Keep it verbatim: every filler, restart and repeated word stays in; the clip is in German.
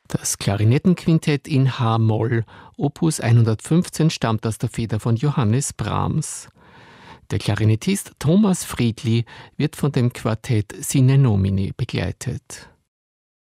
Das Klarinettenquintett in H-Moll, Opus hundertfünfzehn, stammt aus der Feder von Johannes Brahms. Der Klarinettist Thomas Friedli wird von dem Quartett Sine Nomine begleitet.